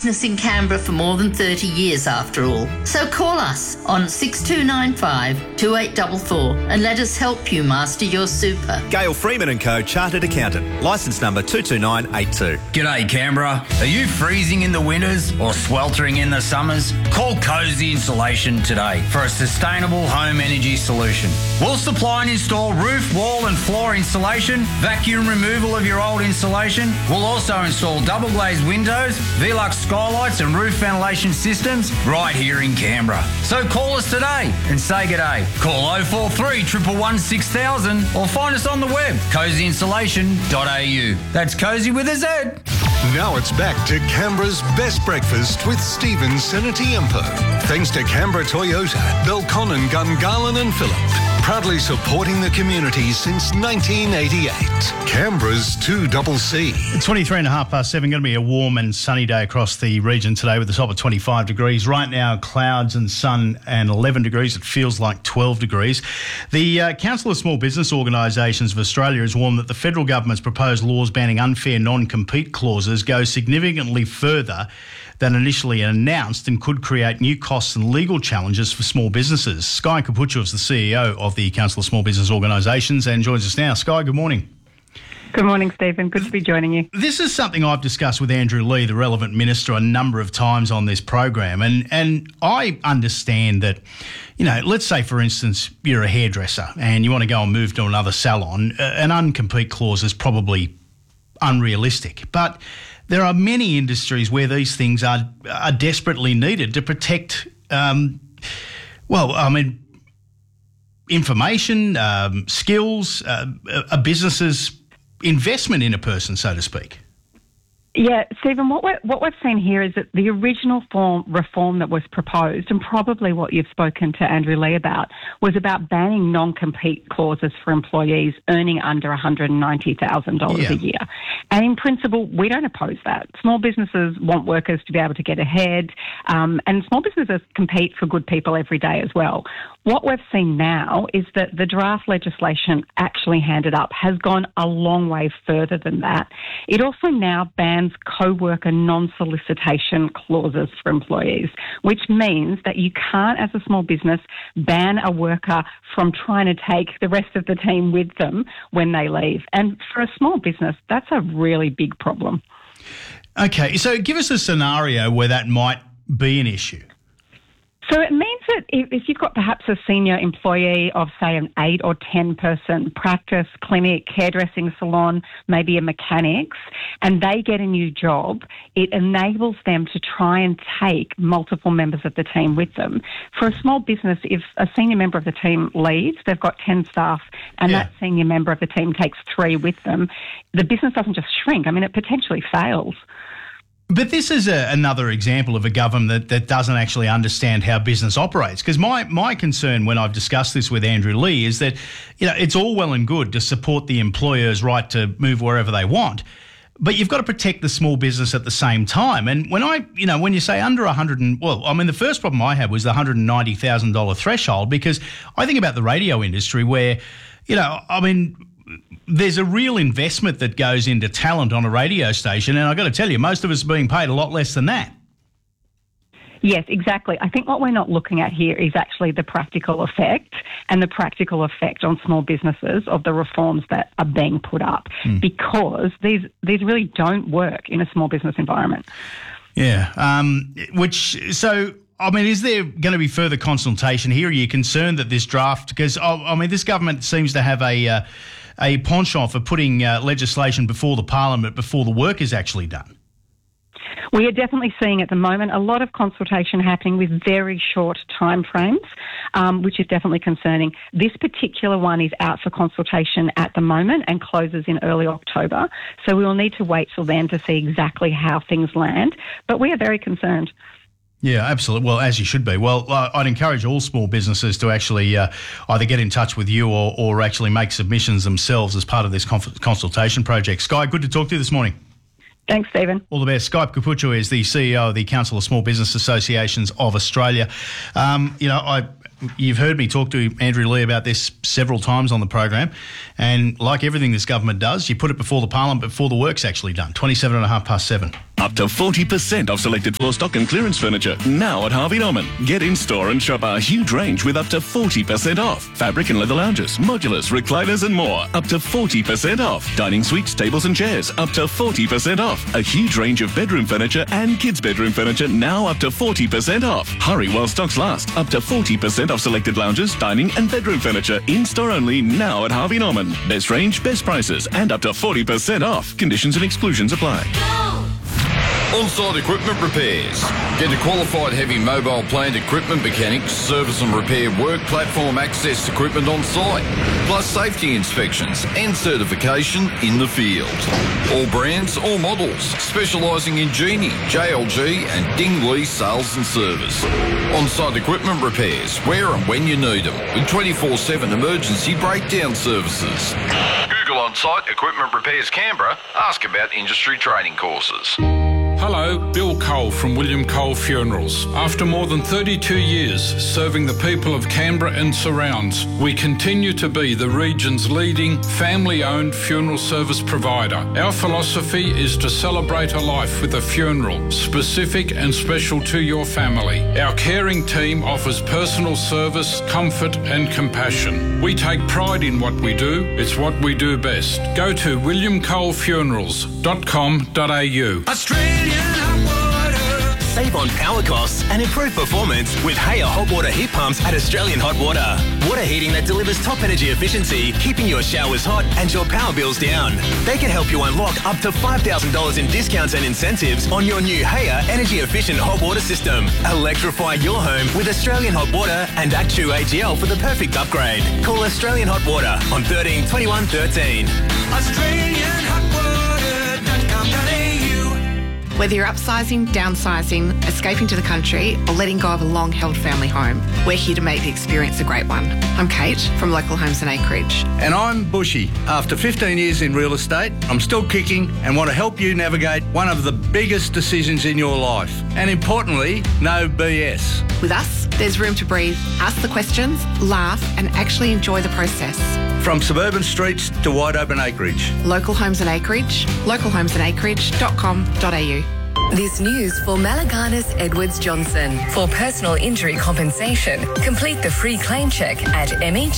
business in Canberra for more than 30 years after all. So call us on 6295 2844 and let us help you master your super. Gail Freeman & Co. Chartered Accountant. Licence number 22982. G'day Canberra. Are you freezing in the winters or sweltering in the summers? Call Cozy Insulation today for a sustainable home energy solution. We'll supply and install roof, wall and floor insulation, vacuum removal of your old insulation. We'll also install double glazed windows, Velux skylights and roof ventilation systems right here in Canberra. So call us today and say g'day. Call 043 111 6000 or find us on the web, cozyinsulation.au. That's Cozy with a Z. Now it's back to Canberra's best breakfast with Stephen Senatiempo. Thanks to Canberra Toyota, Belconnen, Gungahlin and Phillip. Proudly supporting the community since 1988. Canberra's 2CC. It's 23 and a half past 7. Going to be a warm and sunny day across the region today with a top of 25 degrees. Right now, clouds and sun and 11 degrees. It feels like 12 degrees. The Council of Small Business Organisations of Australia has warned that the federal government's proposed laws banning unfair non-compete clauses go significantly further than initially announced and could create new costs and legal challenges for small businesses. Sky Capuccio is the CEO of the Council of Small Business Organisations and joins us now. Sky, good morning. Good morning, Stephen. Good to be joining you. This is something I've discussed with Andrew Leigh, the relevant minister, a number of times on this program. And I understand that, you know, let's say, for instance, you're a hairdresser and you want to go and move to another salon. An uncompete clause is probably unrealistic. But there are many industries where these things are desperately needed to protect, information, skills, a business's investment in a person, so to speak. Yeah, Stephen, what we've seen here is that the original reform that was proposed, and probably what you've spoken to Andrew Leigh about, was about banning non-compete clauses for employees earning under $190,000 a year. And in principle, we don't oppose that. Small businesses want workers to be able to get ahead, and small businesses compete for good people every day as well. What we've seen now is that the draft legislation actually handed up has gone a long way further than that. It also now bans co-worker non-solicitation clauses for employees, which means that you can't, as a small business, ban a worker from trying to take the rest of the team with them when they leave. And for a small business, that's a really big problem. Okay, so give us a scenario where that might be an issue. So it means that if you've got perhaps a senior employee of, say, an 8 or 10 person practice, clinic, hairdressing salon, maybe a mechanics, and they get a new job, it enables them to try and take multiple members of the team with them. For a small business, if a senior member of the team leaves, they've got 10 staff, and that senior member of the team takes 3 with them, the business doesn't just shrink. I mean, it potentially fails. But this is another example of a government that doesn't actually understand how business operates. Because my concern when I've discussed this with Andrew Leigh is that, you know, it's all well and good to support the employer's right to move wherever they want, but you've got to protect the small business at the same time. And when you say under the first problem I had was the $190,000 threshold, because I think about the radio industry where, there's a real investment that goes into talent on a radio station, and I've got to tell you, most of us are being paid a lot less than that. Yes, exactly. I think what we're not looking at here is actually the practical effect and the practical effect on small businesses of the reforms that are being put up, because these really don't work in a small business environment. Yeah. Is there going to be further consultation here? Are you concerned that this draft, because this government seems to have a penchant for putting legislation before the Parliament, before the work is actually done? We are definitely seeing at the moment a lot of consultation happening with very short timeframes, which is definitely concerning. This particular one is out for consultation at the moment and closes in early October. So we will need to wait till then to see exactly how things land. But we are very concerned. Yeah, absolutely. Well, as you should be. Well, I'd encourage all small businesses to actually either get in touch with you or actually make submissions themselves as part of this consultation project. Sky, good to talk to you this morning. Thanks, Stephen. All the best. Sky Capuccio is the CEO of the Council of Small Business Associations of Australia. You've heard me talk to Andrew Leigh about this several times on the program, and like everything this government does, you put it before the Parliament before the work's actually done. 27 and a half past 7. Up to 40% off selected floor stock and clearance furniture now at Harvey Norman. Get in store and shop our huge range with up to 40% off. Fabric and leather lounges, modulars, recliners and more. Up to 40% off. Dining suites, tables and chairs. Up to 40% off. A huge range of bedroom furniture and kids' bedroom furniture now up to 40% off. Hurry while stocks last. Up to 40% off selected lounges, dining and bedroom furniture. In store only now at Harvey Norman. Best range, best prices and up to 40% off. Conditions and exclusions apply. On-site equipment repairs. Get a qualified heavy mobile plant equipment mechanics, service and repair work platform access equipment on site, plus safety inspections and certification in the field. All brands, all models, specialising in Genie, JLG and Ding Lee sales and service. On-site equipment repairs, where and when you need them, with 24/7 emergency breakdown services. Google On-site Equipment Repairs Canberra. Ask about industry training courses. Hello, Bill Cole from William Cole Funerals. After more than 32 years serving the people of Canberra and surrounds, we continue to be the region's leading family-owned funeral service provider. Our philosophy is to celebrate a life with a funeral, specific and special to your family. Our caring team offers personal service, comfort and compassion. We take pride in what we do. It's what we do best. Go to williamcolefunerals.com.au. Save on power costs and improve performance with Haya Hot Water Heat Pumps at Australian Hot Water. Water heating that delivers top energy efficiency, keeping your showers hot and your power bills down. They can help you unlock up to $5,000 in discounts and incentives on your new Haya energy efficient hot water system. Electrify your home with Australian Hot Water and Actu AGL for the perfect upgrade. Call Australian Hot Water on 13 21 13. Whether you're upsizing, downsizing, escaping to the country, or letting go of a long-held family home, we're here to make the experience a great one. I'm Kate from Local Homes and Acreage. And I'm Bushy. After 15 years in real estate, I'm still kicking and want to help you navigate one of the biggest decisions in your life. And importantly, no BS. With us, there's room to breathe, ask the questions, laugh, and actually enjoy the process. From suburban streets to wide open acreage. Local Homes and Acreage, localhomesandacreage.com.au. This news for Malaganas Edwards Johnson. For personal injury compensation, complete the free claim check at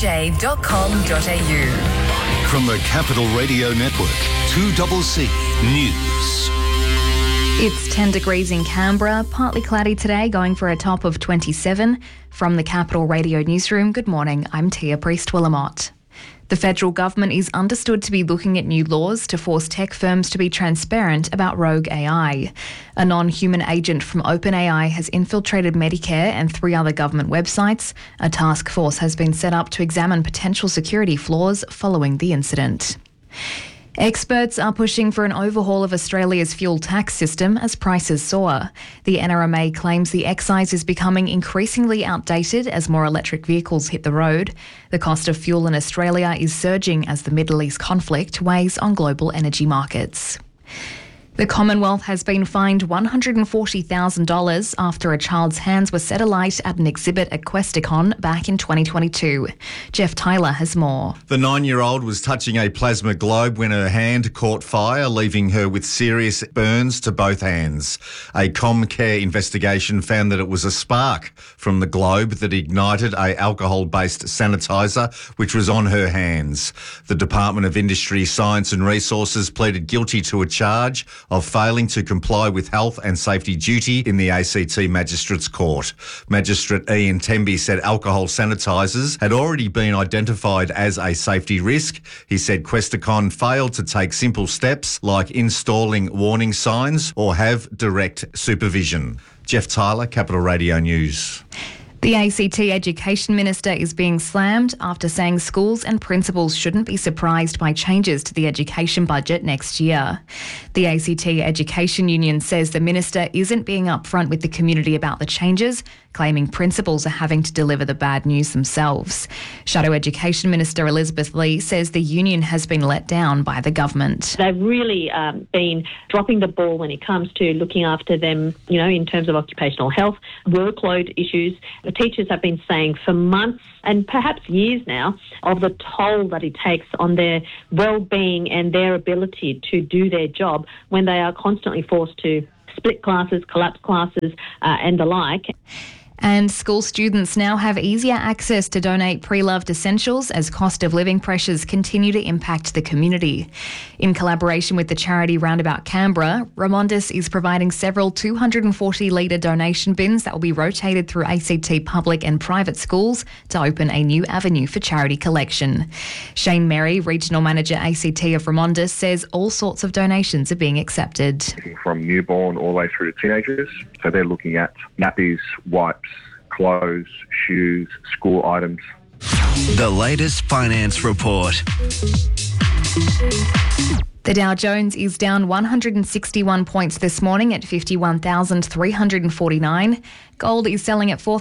mej.com.au. From the Capital Radio Network, 2CC News. It's 10 degrees in Canberra, partly cloudy today, going for a top of 27. From the Capital Radio Newsroom, good morning, I'm Tia Priest-Willamott. The federal government is understood to be looking at new laws to force tech firms to be transparent about rogue AI. A non-human agent from OpenAI has infiltrated Medicare and 3 other government websites. A task force has been set up to examine potential security flaws following the incident. Experts are pushing for an overhaul of Australia's fuel tax system as prices soar. The NRMA claims the excise is becoming increasingly outdated as more electric vehicles hit the road. The cost of fuel in Australia is surging as the Middle East conflict weighs on global energy markets. The Commonwealth has been fined $140,000 after a child's hands were set alight at an exhibit at Questacon back in 2022. Jeff Tyler has more. The 9-year-old was touching a plasma globe when her hand caught fire, leaving her with serious burns to both hands. A Comcare investigation found that it was a spark from the globe that ignited a alcohol-based sanitizer which was on her hands. The Department of Industry, Science and Resources pleaded guilty to a charge of failing to comply with health and safety duty in the ACT Magistrates Court. Magistrate Ian Temby said alcohol sanitisers had already been identified as a safety risk. He said Questacon failed to take simple steps like installing warning signs or have direct supervision. Jeff Tyler, Capital Radio News. The ACT Education Minister is being slammed after saying schools and principals shouldn't be surprised by changes to the education budget next year. The ACT Education Union says the minister isn't being upfront with the community about the changes, claiming principals are having to deliver the bad news themselves. Shadow Education Minister Elizabeth Lee says the union has been let down by the government. They've really been dropping the ball when it comes to looking after them, in terms of occupational health, workload issues. The teachers have been saying for months and perhaps years now of the toll that it takes on their well-being and their ability to do their job when they are constantly forced to split classes, collapse classes and the like. And school students now have easier access to donate pre-loved essentials as cost of living pressures continue to impact the community. In collaboration with the charity Roundabout Canberra, Remondis is providing several 240-litre donation bins that will be rotated through ACT public and private schools to open a new avenue for charity collection. Shane Merry, Regional Manager ACT of Remondis, says all sorts of donations are being accepted. From newborn all the way through to teenagers. So they're looking at nappies, wipes, clothes, shoes, school items. The latest finance report. The Dow Jones is down 161 points this morning at 51,349. Gold is selling at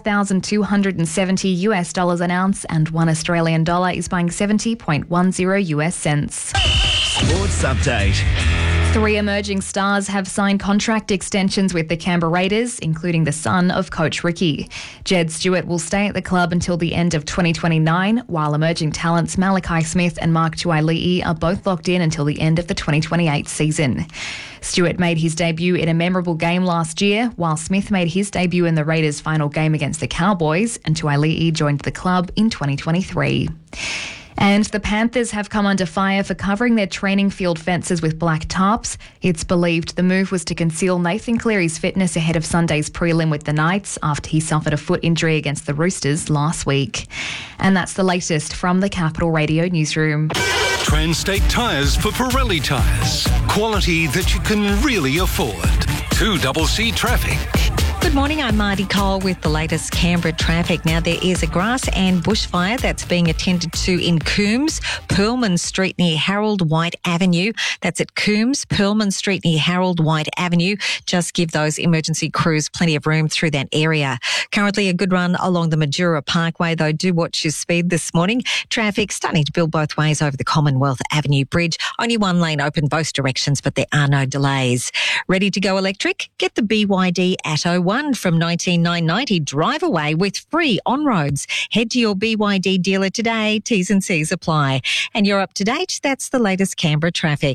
$4,270 an ounce, and $1 Australian dollar is buying 70.10 US cents. Sports update. 3 emerging stars have signed contract extensions with the Canberra Raiders, including the son of Coach Ricky. Jed Stewart will stay at the club until the end of 2029, while emerging talents Malachi Smith and Mark Tuaili'i are both locked in until the end of the 2028 season. Stewart made his debut in a memorable game last year, while Smith made his debut in the Raiders' final game against the Cowboys, and Tuaili'i joined the club in 2023. And the Panthers have come under fire for covering their training field fences with black tarps. It's believed the move was to conceal Nathan Cleary's fitness ahead of Sunday's prelim with the Knights after he suffered a foot injury against the Roosters last week. And that's the latest from the Capital Radio newsroom. Transtate Tyres for Pirelli tyres. Quality that you can really afford. 2CC Traffic. Good morning, I'm Marty Cole with the latest Canberra traffic. Now, there is a grass and bushfire that's being attended to in Coombs, Pearlman Street near Harold White Avenue. That's at Coombs, Pearlman Street near Harold White Avenue. Just give those emergency crews plenty of room through that area. Currently a good run along the Majura Parkway, though do watch your speed this morning. Traffic starting to build both ways over the Commonwealth Avenue Bridge. Only one lane open both directions, but there are no delays. Ready to go electric? Get the BYD Atto 1 from 19,990. Drive away with free on-roads. Head to your BYD dealer today. T's and C's apply. And you're up to date. That's the latest Canberra traffic.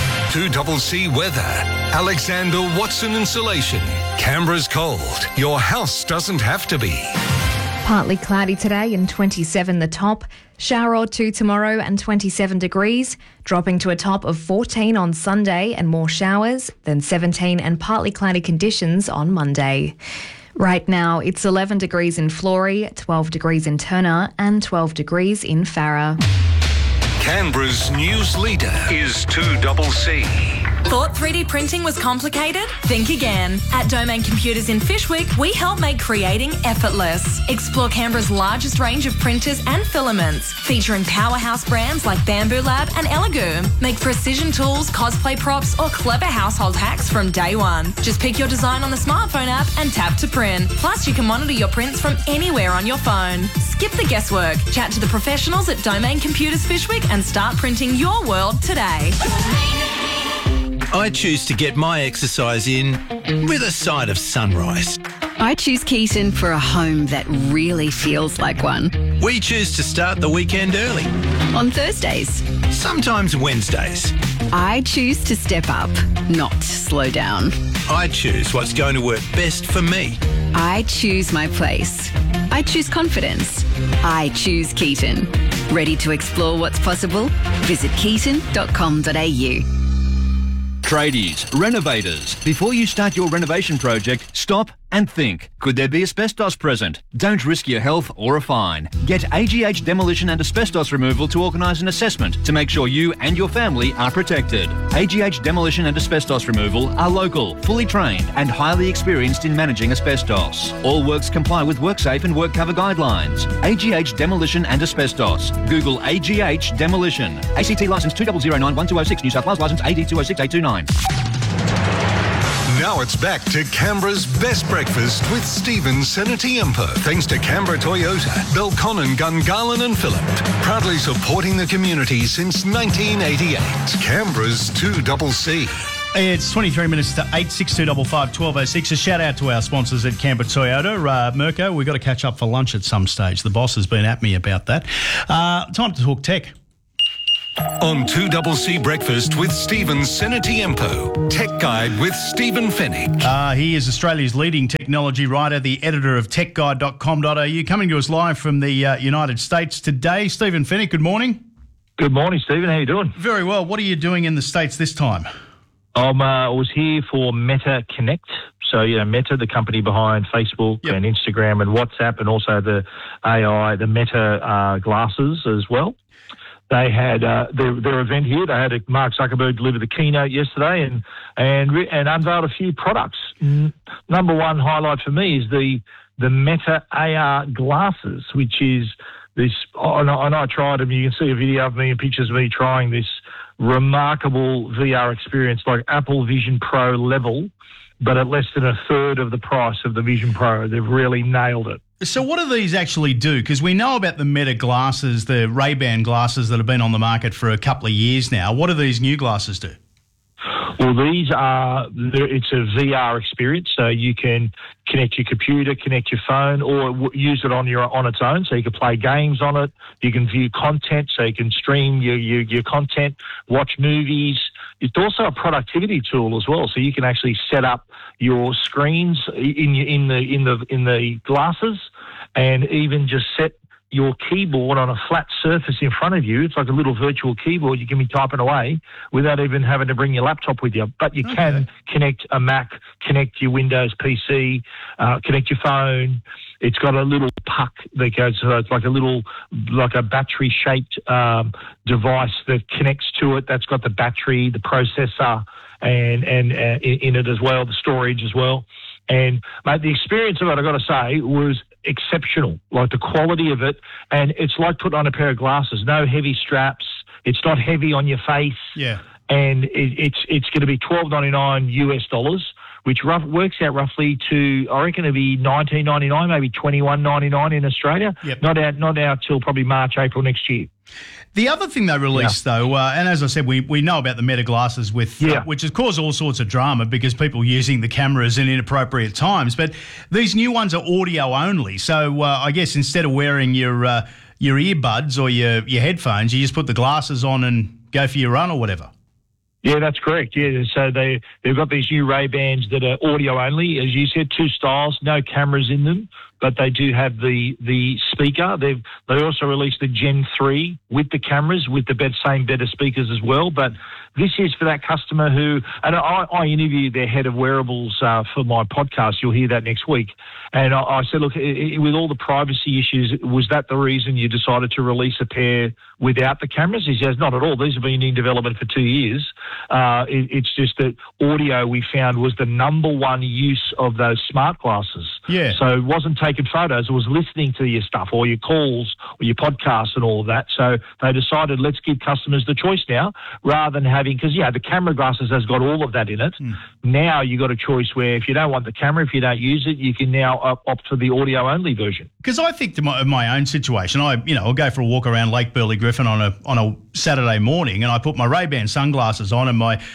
2CC Weather. Alexander Watson Insulation. Canberra's cold. Your house doesn't have to be. Partly cloudy today and 27 the top. Shower or two tomorrow and 27 degrees, dropping to a top of 14 on Sunday and more showers, then 17 and partly cloudy conditions on Monday. Right now, it's 11 degrees in Flory, 12 degrees in Turner and 12 degrees in Farrer. Canberra's news leader is 2CC. Thought 3D printing was complicated? Think again. At Domain Computers in Fyshwick, we help make creating effortless. Explore Canberra's largest range of printers and filaments, featuring powerhouse brands like Bamboo Lab and Elegoo. Make precision tools, cosplay props, or clever household hacks from day one. Just pick your design on the smartphone app and tap to print. Plus, you can monitor your prints from anywhere on your phone. Skip the guesswork. Chat to the professionals at Domain Computers Fyshwick and start printing your world today. I choose to get my exercise in with a side of sunrise. I choose Keaton for a home that really feels like one. We choose to start the weekend early. On Thursdays. Sometimes Wednesdays. I choose to step up, not slow down. I choose what's going to work best for me. I choose my place. I choose confidence. I choose Keaton. Ready to explore what's possible? Visit keaton.com.au. Tradies, renovators. Before you start your renovation project, stop and think. Could there be asbestos present? Don't risk your health or a fine. Get AGH Demolition and Asbestos Removal to organise an assessment to make sure you and your family are protected. AGH Demolition and Asbestos Removal are local, fully trained and highly experienced in managing asbestos. All works comply with WorkSafe and WorkCover guidelines. AGH Demolition and Asbestos. Google AGH Demolition. ACT licence 2009-1206, New South Wales licence AD 206829. Now it's back to Canberra's best breakfast with Stephen Senatiempo. Thanks to Canberra Toyota, Belconnen, Gungahlin and Phillip. Proudly supporting the community since 1988. Canberra's 2CC. It's 23 minutes to 8, 6255 1206. A shout out to our sponsors at Canberra Toyota. Mirko, we've got to catch up for lunch at some stage. The boss has been at me about that. Time to talk tech. On 2CC Breakfast with Stephen Senatiempo. Tech Guide with Stephen Fennick. He is Australia's leading technology writer, the editor of techguide.com.au. Coming to us live from the United States today. Stephen Fennick, good morning. Good morning, Stephen. How you doing? Very well. What are you doing in the States this time? I was here for Meta Connect. So, Meta, the company behind Facebook and Instagram and WhatsApp, and also the AI, the Meta glasses as well. They had their event here. They had Mark Zuckerberg deliver the keynote yesterday and unveiled a few products. Number one highlight for me is the Meta AR glasses, which is this. And I tried them. You can see a video of me and pictures of me trying this remarkable VR experience, like Apple Vision Pro level, but at less than a third of the price of the Vision Pro. They've really nailed it. So what do these actually do? Because we know about the Meta glasses, the Ray-Ban glasses that have been on the market for a couple of years now. What do these new glasses do? Well, it's a VR experience, so you can connect your computer, connect your phone, or use it on its own. So you can play games on it. You can view content, so you can stream your content, watch movies. It's also a productivity tool as well, so you can actually set up your screens in the glasses, and even just set your keyboard on a flat surface in front of you. It's like a little virtual keyboard. You can be typing away without even having to bring your laptop with you. But you can connect a Mac, connect your Windows PC, connect your phone. It's got a little puck that goes, so it's like a battery-shaped device that connects to it. That's got the battery, the processor, and in it as well, the storage as well. And, mate, the experience of it, I've got to say, was exceptional, like the quality of it. And it's like putting on a pair of glasses. No heavy straps. It's not heavy on your face. Yeah. And it's going to be $12.99 US, which works out roughly to, I reckon it'll be $19.99, maybe $21.99 in Australia. Yep. Not out till probably March, April next year. The other thing they released, though, and as I said, we know about the Meta glasses, which has caused all sorts of drama because people using the cameras in inappropriate times. But these new ones are audio only. So I guess instead of wearing your earbuds or your headphones, you just put the glasses on and go for your run or whatever. Yeah, that's correct. Yeah, so they've got these new Ray-Bans that are audio only, as you said, two styles, no cameras in them, but they do have the speaker. They also released the Gen 3 with the cameras, with the same better speakers as well. But this is for that customer who, and I interviewed their head of wearables for my podcast. You'll hear that next week. And I said, look, with all the privacy issues, was that the reason you decided to release a pair without the cameras? He says, not at all. These have been in development for 2 years. It's just that audio, we found, was the number one use of those smart glasses. Yeah. So it wasn't taking photos, it was listening to your stuff or your calls or your podcasts and all of that. So they decided, let's give customers the choice now, rather than having, because, the camera glasses has got all of that in it. Now you got a choice where if you don't want the camera, if you don't use it, you can now opt for the audio-only version. Because I think of my own situation, I'll go for a walk around Lake Burley Griffin on a Saturday morning, and I put my Ray-Ban sunglasses on and my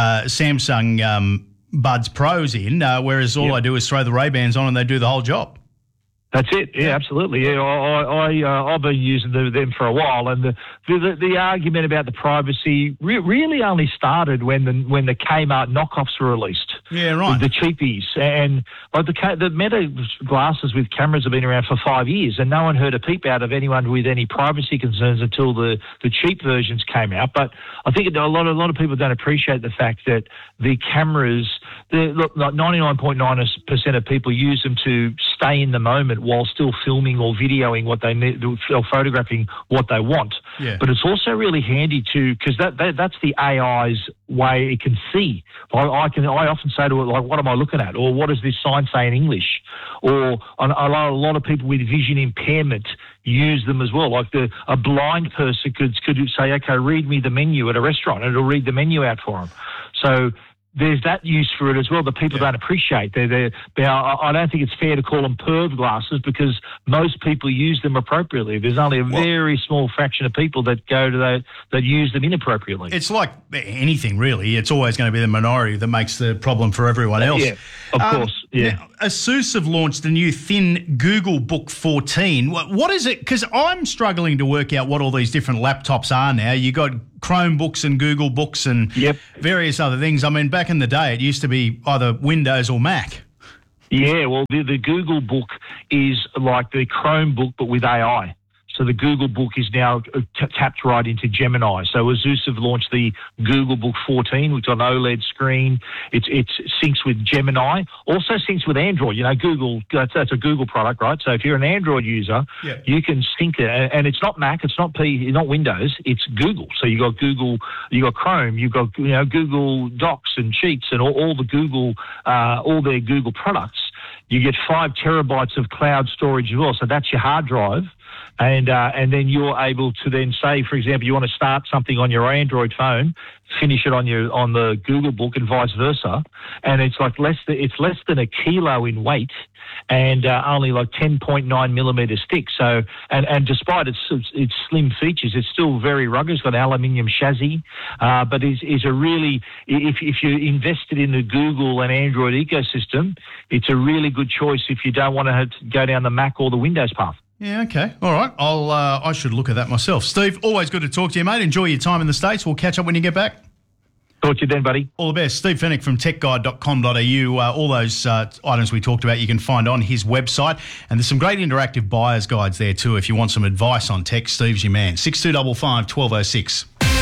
Samsung Buds Pros in, whereas all I do is throw the Ray-Bans on and they do the whole job. That's it. Yeah, absolutely. Yeah, I've been using them for a while, and the argument about the privacy really only started when the Kmart knockoffs were released. Yeah, right. The cheapies, and like the Meta glasses with cameras have been around for 5 years, and no one heard a peep out of anyone with any privacy concerns until the cheap versions came out. But I think a lot of people don't appreciate the fact that the cameras, like 99.9% of people use them to stay in the moment while still filming or videoing what they need, or photographing what they want. Yeah. But it's also really handy because that's the AI's way it can see. I often say to it, like, what am I looking at? Or what does this sign say in English? Or a lot of people with vision impairment use them as well. Like a blind person could say, okay, read me the menu at a restaurant, and it'll read the menu out for them. So there's that use for it as well that people don't appreciate. I don't think it's fair to call them perv glasses because most people use them appropriately. There's only a very small fraction of people that go to that use them inappropriately. It's like anything, really. It's always going to be the minority that makes the problem for everyone else. Yeah, of course. Yeah. Now, ASUS have launched a new thin Google Book 14. What is it? Because I'm struggling to work out what all these different laptops are now. You got Chromebooks and Google Books and various other things. I mean, back in the day, it used to be either Windows or Mac. Yeah, well, the Google Book is like the Chromebook but with AI. So the Google Book is now tapped right into Gemini. So ASUS have launched the Google Book 14, which is an OLED screen. It syncs with Gemini, also syncs with Android. You know, Google, that's a Google product, right? So if you're an Android user, you can sync it. And it's not Mac, it's not not Windows, it's Google. So you got Google, you got Chrome, you've got Google Docs and Sheets and all the Google, all their Google products. You get 5 terabytes of cloud storage as well. So that's your hard drive. And then you're able to then say, for example, you want to start something on your Android phone, finish it on the Google Book, and vice versa. And it's like less than a kilo in weight, and only like 10.9 millimeter thick. So and despite its slim features, it's still very rugged. It's got an aluminium chassis, but is a really, if you're invested in the Google and Android ecosystem, it's a really good choice if you don't want to have to go down the Mac or the Windows path. Yeah, okay. All right. I should look at that myself. Steve, always good to talk to you, mate. Enjoy your time in the States. We'll catch up when you get back. Talk to you then, buddy. All the best. Steve Fennick from techguide.com.au. All those items we talked about you can find on his website. And there's some great interactive buyer's guides there too if you want some advice on tech. Steve's your man. 6255 1206.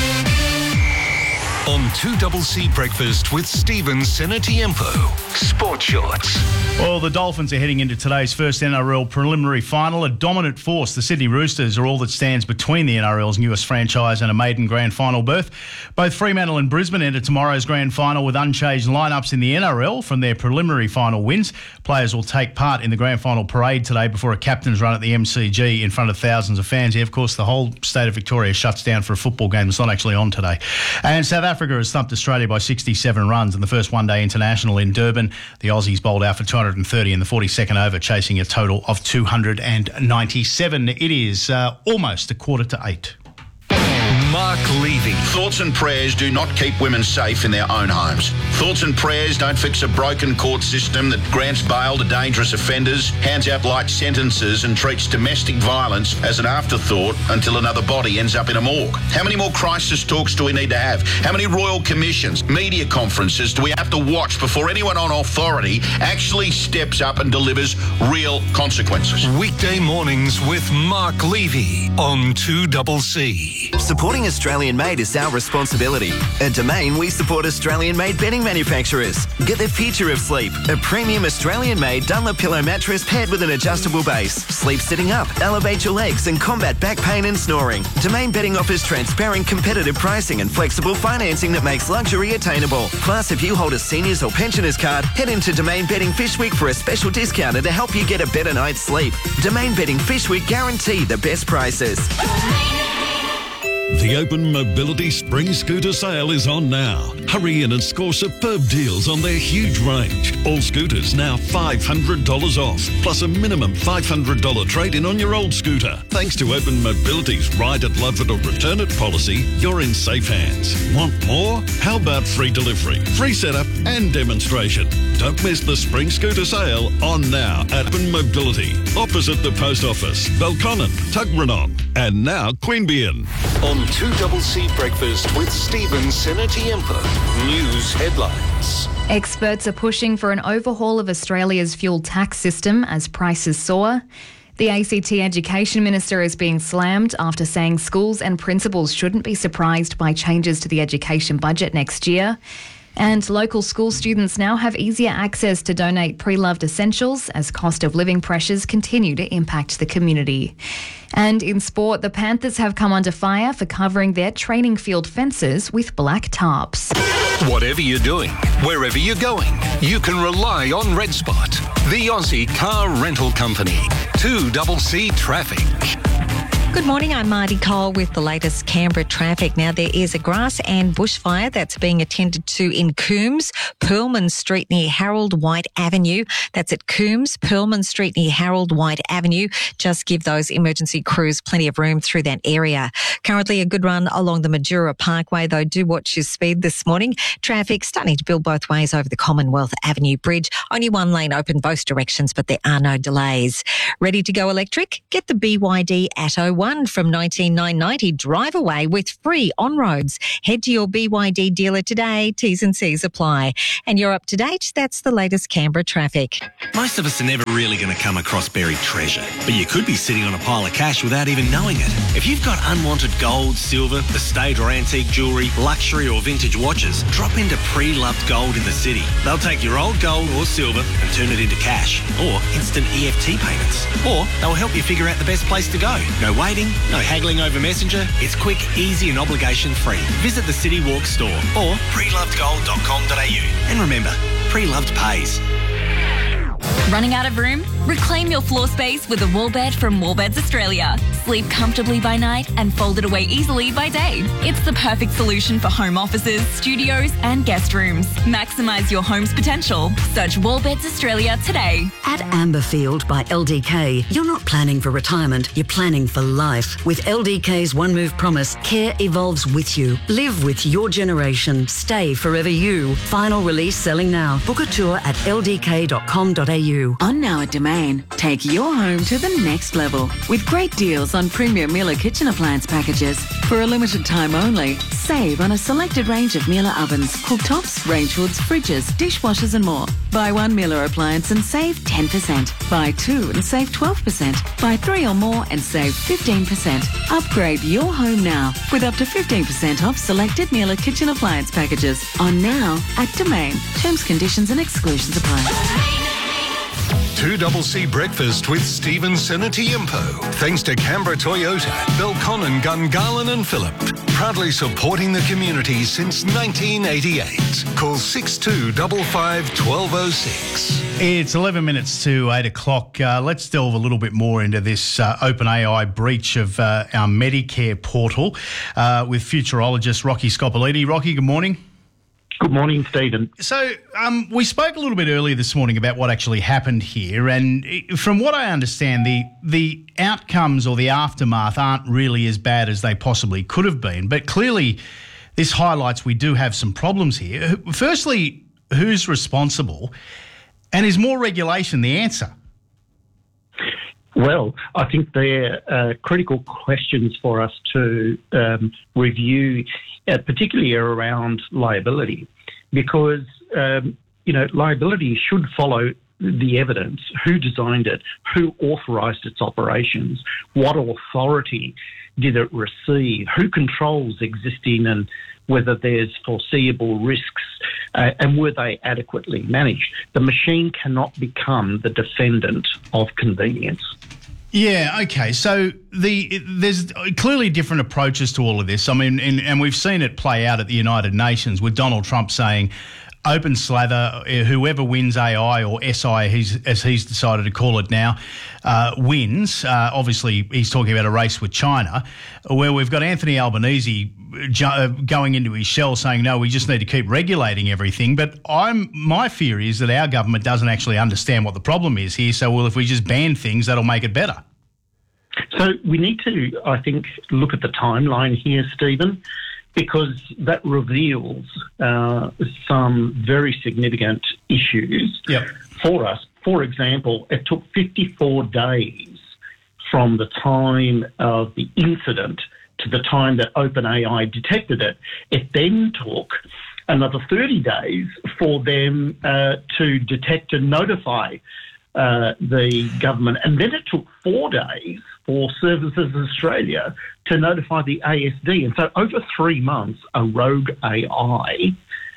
On 2CC Breakfast with Stephen Senatiempo. Sport Shorts. Well, the Dolphins are heading into today's first NRL preliminary final. A dominant force, the Sydney Roosters, are all that stands between the NRL's newest franchise and a maiden grand final berth. Both Fremantle and Brisbane enter tomorrow's grand final with unchanged lineups in the NRL from their preliminary final wins. Players will take part in the grand final parade today before a captain's run at the MCG in front of thousands of fans. Yeah, of course, the whole state of Victoria shuts down for a football game that's not actually on today. And South Africa has thumped Australia by 67 runs in the first one-day international in Durban. The Aussies bowled out for 230 in the 42nd over, chasing a total of 297. It is almost 7:45. Mark Levy. Thoughts and prayers do not keep women safe in their own homes. Thoughts and prayers don't fix a broken court system that grants bail to dangerous offenders, hands out light sentences and treats domestic violence as an afterthought until another body ends up in a morgue. How many more crisis talks do we need to have? How many royal commissions, media conferences do we have to watch before anyone on authority actually steps up and delivers real consequences? Weekday mornings with Mark Levy on 2CC. Supporting Australian-made is our responsibility. At Domain, we support Australian-made bedding manufacturers. Get the future of sleep. A premium Australian-made Dunlop-Pillow mattress paired with an adjustable base. Sleep sitting up, elevate your legs and combat back pain and snoring. Domain Bedding offers transparent, competitive pricing and flexible financing that makes luxury attainable. Plus, if you hold a seniors or pensioners card, head into Domain Bedding Fish Week for a special discount to help you get a better night's sleep. Domain Bedding Fish Week guarantee the best prices. The Open Mobility Spring Scooter Sale is on now. Hurry in and score superb deals on their huge range. All scooters now $500 off, plus a minimum $500 trade-in on your old scooter. Thanks to Open Mobility's Ride it, Love it or Return it policy, you're in safe hands. Want more? How about free delivery, free setup and demonstration? Don't miss the Spring Scooter Sale on now at Open Mobility, opposite the Post Office, Belconnen, Tuggeranong, and now Queanbeyan. On 2CC Breakfast with Stephen Senatiempo. News headlines. Experts are pushing for an overhaul of Australia's fuel tax system as prices soar. The ACT Education Minister is being slammed after saying schools and principals shouldn't be surprised by changes to the education budget next year. And local school students now have easier access to donate pre-loved essentials as cost of living pressures continue to impact the community. And in sport, the Panthers have come under fire for covering their training field fences with black tarps. Whatever you're doing, wherever you're going, you can rely on Red Spot, the Aussie car rental company. 2CC Traffic. Good morning, I'm Marty Cole with the latest Canberra traffic. Now, there is a grass and bushfire that's being attended to in Coombs, Pearlman Street near Harold White Avenue. That's at Coombs, Pearlman Street near Harold White Avenue. Just give those emergency crews plenty of room through that area. Currently a good run along the Majura Parkway, though do watch your speed this morning. Traffic starting to build both ways over the Commonwealth Avenue Bridge. Only one lane open both directions, but there are no delays. Ready to go electric? Get the BYD Atto 1 from 19,990. Drive away with free on-roads. Head to your BYD dealer today. T's and C's apply. And you're up to date. That's the latest Canberra traffic. Most of us are never really going to come across buried treasure, but you could be sitting on a pile of cash without even knowing it. If you've got unwanted gold, silver, estate or antique jewellery, luxury or vintage watches, drop into Pre-Loved Gold in the city. They'll take your old gold or silver and turn it into cash or instant EFT payments. Or they'll help you figure out the best place to go. No waiting, no haggling over Messenger. It's quick, easy and obligation-free. Visit the City Walk store or prelovedgold.com.au. And remember, Pre-Loved pays. Running out of room? Reclaim your floor space with a wall bed from Wallbeds Australia. Sleep comfortably by night and fold it away easily by day. It's the perfect solution for home offices, studios and guest rooms. Maximise your home's potential. Search Wallbeds Australia today. At Amberfield by LDK, you're not planning for retirement, you're planning for life. With LDK's One Move Promise, care evolves with you. Live with your generation. Stay forever you. Final release selling now. Book a tour at ldk.com.au. On Now at Domain, take your home to the next level with great deals on premium Miele kitchen appliance packages. For a limited time only, save on a selected range of Miele ovens, cooktops, range hoods, fridges, dishwashers and more. Buy one Miele appliance and save 10%. Buy two and save 12%. Buy three or more and save 15%. Upgrade your home now with up to 15% off selected Miele kitchen appliance packages. On Now at Domain. Terms, conditions and exclusions apply. 2CC Breakfast with Stephen Senatiempo. Thanks to Canberra Toyota, Belconnen, Gungahlin and Phillip. Proudly supporting the community since 1988. Call 6255 1206. It's 11 minutes to 8 o'clock. Let's delve a little bit more into this OpenAI breach of our Medicare portal with futurologist Rocky Scopoliti. Rocky, good morning. Good morning, Stephen. So we spoke a little bit earlier this morning about what actually happened here, and from what I understand, the outcomes or the aftermath aren't really as bad as they possibly could have been. But clearly, this highlights we do have some problems here. Firstly, who's responsible, and is more regulation the answer? Well, I think they're critical questions for us to review, particularly around liability, because, liability should follow the evidence, who designed it, who authorised its operations, what authority did it receive, who controls existing and whether there's foreseeable risks, and were they adequately managed. The machine cannot become the defendant of convenience. Yeah, okay. So there's clearly different approaches to all of this. I mean, and we've seen it play out at the United Nations with Donald Trump saying, open slather, whoever wins AI or SI, as he's decided to call it now, wins. Obviously, he's talking about a race with China, where we've got Anthony Albanese going into his shell saying, no, we just need to keep regulating everything. But my fear is that our government doesn't actually understand what the problem is here. So, well, if we just ban things, that'll make it better. So we need to, I think, look at the timeline here, Stephen, because that reveals some very significant issues for us. For example, it took 54 days from the time of the incident to the time that OpenAI detected it. It then took another 30 days for them to detect and notify the government. And then it took 4 days for Services Australia to notify the ASD. And so over 3 months, a rogue AI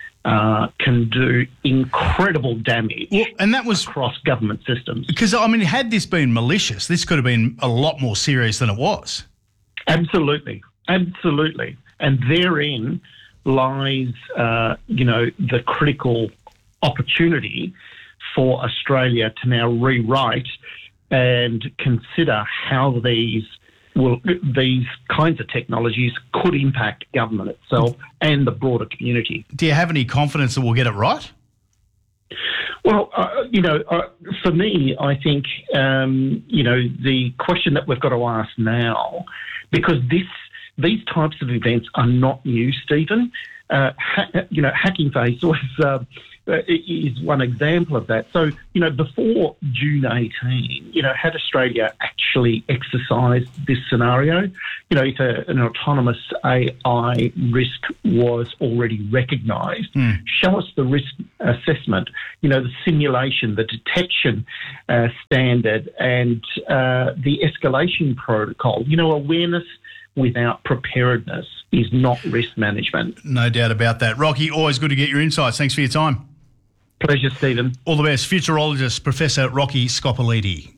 can do incredible damage and that was across government systems. Because, I mean, had this been malicious, this could have been a lot more serious than it was. Absolutely. Absolutely. And therein lies, the critical opportunity for Australia to now rewrite and consider how these these kinds of technologies could impact government itself and the broader community. Do you have any confidence that we'll get it right? Well, for me, I think, the question that we've got to ask now, because these types of events are not new, Stephen. Hacking Face is one example of that. So, before June 18, had Australia actually exercised this scenario, if an autonomous AI risk was already recognised, show us the risk assessment, the simulation, the detection standard and the escalation protocol, awareness without preparedness is not risk management. No doubt about that. Rocky, always good to get your insights. Thanks for your time. Pleasure, Stephen. All the best. Futurologist, Professor Rocky Scopoliti.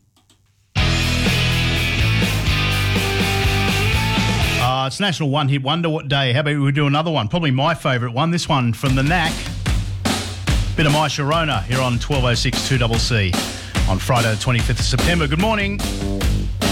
It's National One Hit Wonder Day. How about we do another one? Probably my favourite one. This one from the Knack. Bit of My Sharona here on 1206 2CC on Friday the 25th of September. Good morning.